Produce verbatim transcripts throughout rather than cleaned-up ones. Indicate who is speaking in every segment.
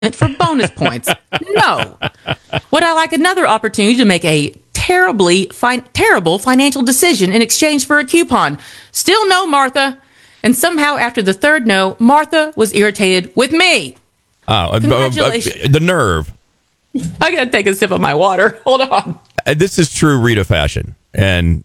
Speaker 1: for bonus points. No. Would I like another opportunity to make a terribly fi- terrible financial decision in exchange for a coupon? Still no, Martha. And somehow after the third no, Martha was irritated with me.
Speaker 2: Oh, uh,
Speaker 1: Congratulations.
Speaker 2: Uh, the nerve.
Speaker 1: I gotta take a sip of my water. Hold on.
Speaker 2: Uh, this is true Rita fashion. And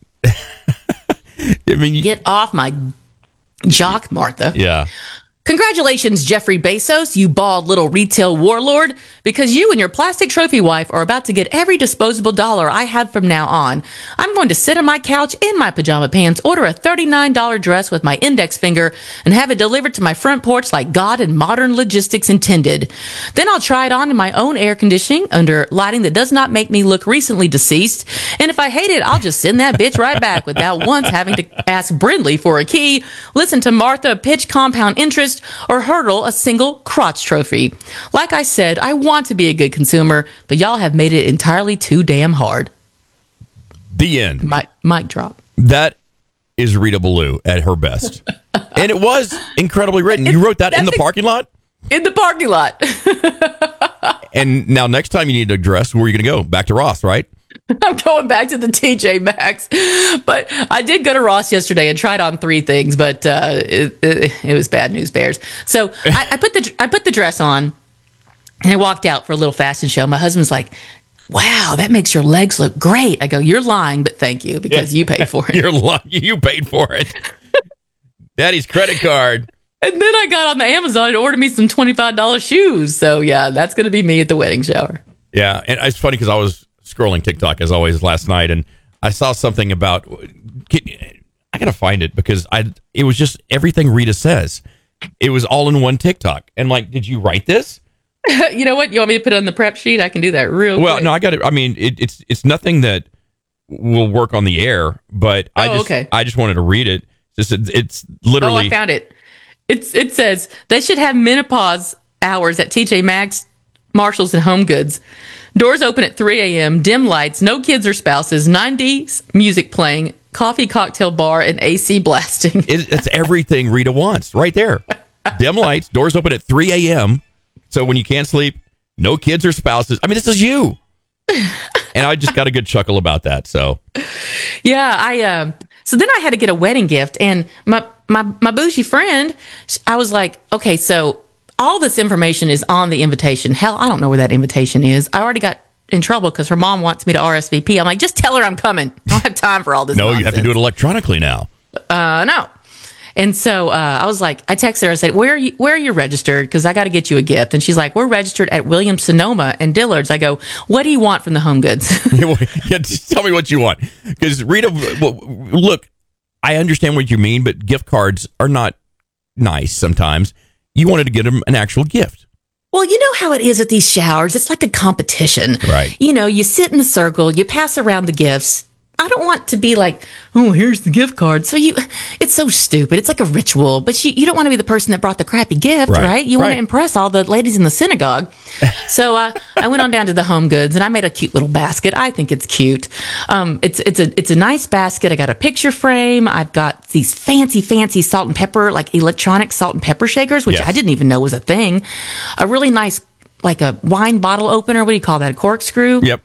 Speaker 2: I mean, you,
Speaker 1: get off my jock, Martha.
Speaker 2: Yeah.
Speaker 1: Congratulations, Jeffrey Bezos, you bald little retail warlord, because you and your plastic trophy wife are about to get every disposable dollar I have from now on. I'm going to sit on my couch in my pajama pants, order a thirty-nine dollars dress with my index finger, and have it delivered to my front porch like God and modern logistics intended. Then I'll try it on in my own air conditioning under lighting that does not make me look recently deceased. And if I hate it, I'll just send that bitch right back without once having to ask Brindley for a key, listen to Martha pitch compound interest, or hurdle a single crotch trophy. Like I said, I want to be a good consumer, but y'all have made it entirely too damn hard.
Speaker 2: The end.
Speaker 1: Mic, mic drop.
Speaker 2: That is Rita Ballou at her best. And it was incredibly written. You wrote that in the parking lot?
Speaker 1: In the parking lot.
Speaker 2: And now next time you need a dress, where are you going to go? Back to Ross, right?
Speaker 1: I'm going back to the T J Maxx, but I did go to Ross yesterday and tried on three things, but uh, it, it, it was bad news bears. So I, I put the I put the dress on, and I walked out for a little fashion show. My husband's like, "Wow, that makes your legs look great." I go, "You're lying, but thank you because you paid for it."
Speaker 2: You're lying. You paid for it. Daddy's credit card.
Speaker 1: And then I got on the Amazon and ordered me some twenty-five dollars shoes. So yeah, that's going to be me at the wedding shower.
Speaker 2: Yeah, and it's funny because I was scrolling TikTok as always last night, and I saw something about. I gotta find it because I. It was just everything Rita says. It was all in one TikTok, and like, did you write this?
Speaker 1: You know what? You want me to put it on the prep sheet? I can do that real.
Speaker 2: Well,
Speaker 1: quick.
Speaker 2: no, I got it. I mean, it, it's it's nothing that will work on the air, but I
Speaker 1: Oh,
Speaker 2: just
Speaker 1: okay.
Speaker 2: I just wanted to read it. Just it's, it's literally.
Speaker 1: Oh, I found it. It's it says they should have menopause hours at T J Maxx, Marshalls, and Home Goods. Doors open at three a.m., dim lights, no kids or spouses, nineties music playing, coffee cocktail bar, and A C blasting.
Speaker 2: It, it's everything Rita wants right there. Dim lights, doors open at three a.m. So when you can't sleep, no kids or spouses. I mean, this is you. And I just got a good chuckle about that. So,
Speaker 1: yeah, I um. So then I had to get a wedding gift, and my my my bougie friend, I was like, okay, so all this information is on the invitation. Hell, I don't know where that invitation is. I already got in trouble because her mom wants me to R S V P. I'm like, just tell her I'm coming. I don't have time for all this.
Speaker 2: no,
Speaker 1: nonsense.
Speaker 2: you have to do it electronically now.
Speaker 1: Uh, no. And so uh, I was like, I texted her. I said, "Where are you? Where are you registered? Because I got to get you a gift." And she's like, "We're registered at Williams Sonoma and Dillard's." I go, "What do you want from the Home Goods?"
Speaker 2: Yeah, just tell me what you want. Because Rita, well, look, I understand what you mean, but gift cards are not nice sometimes. You wanted to get them an actual gift.
Speaker 1: Well, you know how it is at these showers. It's like a competition.
Speaker 2: Right.
Speaker 1: You know, you sit in a circle, you pass around the gifts. I don't want to be like, oh, here's the gift card. So you, it's so stupid. It's like a ritual, but you, you don't want to be the person that brought the crappy gift, right? right? You want
Speaker 2: right.
Speaker 1: to impress all the ladies in the synagogue. So uh, I went on down to the Home Goods and I made a cute little basket. I think it's cute. Um, it's it's a it's a nice basket. I got a picture frame. I've got these fancy fancy salt and pepper, like electronic salt and pepper shakers, which
Speaker 2: yes.
Speaker 1: I didn't even know was a thing. A really nice, like a wine bottle opener. What do you call that? A corkscrew?
Speaker 2: Yep.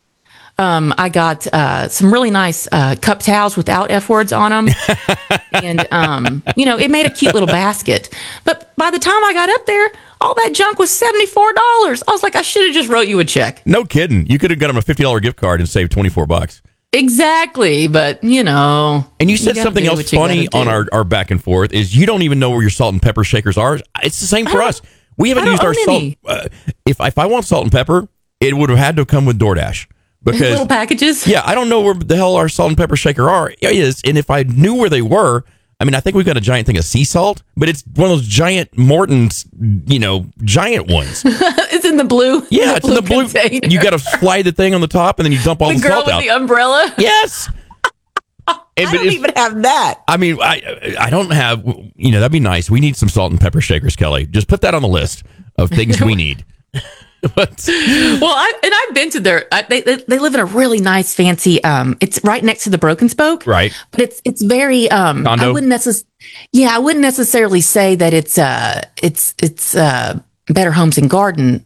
Speaker 1: Um, I got uh, some really nice uh, cup towels without F words on them. And, um, you know, it made a cute little basket. But by the time I got up there, all that junk was seventy-four dollars. I was like, I should have just wrote you a check.
Speaker 2: No kidding. You could have got him a fifty dollars gift card and saved twenty-four bucks.
Speaker 1: Exactly. But, you know.
Speaker 2: And you said
Speaker 1: you
Speaker 2: something else funny on our, our back and forth is you don't even know where your salt and pepper shakers are. It's the same for us. We haven't used our salt. Uh, if, if I want salt and pepper, it would have had to come with DoorDash. Because,
Speaker 1: little packages?
Speaker 2: Yeah, I don't know where the hell our salt and pepper shaker are is, and if I knew where they were, I mean, I think we've got a giant thing of sea salt, but it's one of those giant Morton's, you know, giant ones.
Speaker 1: It's in the blue.
Speaker 2: Yeah,
Speaker 1: the
Speaker 2: it's in the blue.
Speaker 1: Container.
Speaker 2: You got to slide the thing on the top, and then you dump all
Speaker 1: the
Speaker 2: the,
Speaker 1: girl
Speaker 2: salt
Speaker 1: with
Speaker 2: out.
Speaker 1: the umbrella.
Speaker 2: Yes.
Speaker 1: I don't even have that.
Speaker 2: I mean, I I don't have. You know, that'd be nice. We need some salt and pepper shakers, Kelly. Just put that on the list of things we need. But,
Speaker 1: well, I and I've been to their. I, they, they they live in a really nice, fancy. Um, it's right next to the Broken Spoke,
Speaker 2: right?
Speaker 1: But it's it's very. Um,
Speaker 2: Condo?
Speaker 1: I wouldn't necessarily. Yeah, I wouldn't necessarily say that it's uh it's it's uh Better Homes and Garden